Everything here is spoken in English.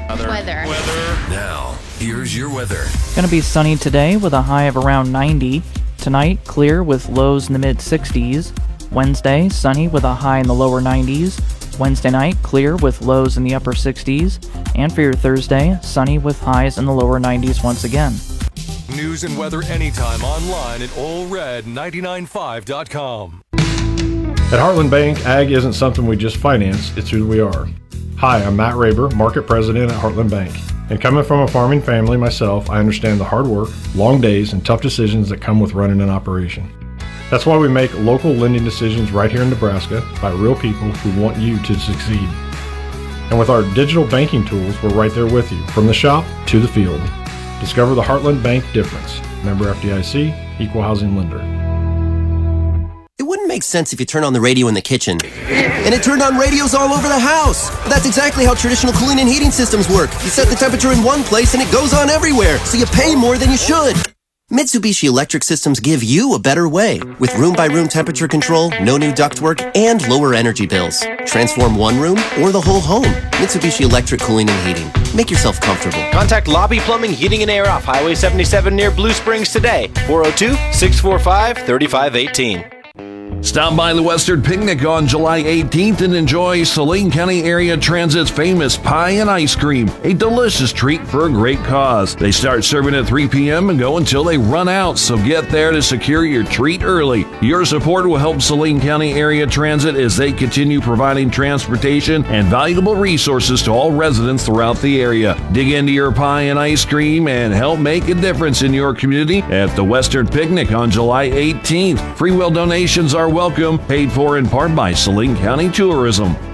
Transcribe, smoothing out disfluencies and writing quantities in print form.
Weather. Now, here's your weather. Going to be sunny today with a high of around 90. Tonight, clear with lows in the mid-60s. Wednesday, sunny with a high in the lower 90s. Wednesday night, clear with lows in the upper 60s. And for your Thursday, sunny with highs in the lower 90s once again. News and weather anytime online at allred995.com. At Heartland Bank, ag isn't something we just finance, it's who we are. Hi, I'm Matt Raber, Market President at Heartland Bank. And coming from a farming family myself, I understand the hard work, long days, and tough decisions that come with running an operation. That's why we make local lending decisions right here in Nebraska by real people who want you to succeed. And with our digital banking tools, we're right there with you, from the shop to the field. Discover the Heartland Bank difference. Member FDIC, Equal Housing Lender. It wouldn't make sense if you turn on the radio in the kitchen and it turned on radios all over the house. But that's exactly how traditional cooling and heating systems work. You set the temperature in one place and it goes on everywhere, so you pay more than you should. Mitsubishi Electric Systems give you a better way with room-by-room temperature control, no new ductwork, and lower energy bills. Transform one room or the whole home. Mitsubishi Electric Cooling and Heating. Make yourself comfortable. Contact Lobby Plumbing, Heating, and Air off Highway 77 near Blue Springs today. 402-645-3518. Stop by the Western Picnic on July 18th and enjoy Saline County Area Transit's famous pie and ice cream, a delicious treat for a great cause. They start serving at 3 p.m. and go until they run out, so get there to secure your treat early. Your support will help Saline County Area Transit as they continue providing transportation and valuable resources to all residents throughout the area. Dig into your pie and ice cream and help make a difference in your community at the Western Picnic on July 18th. Free will donations are welcome, paid for in part by Saline County Tourism.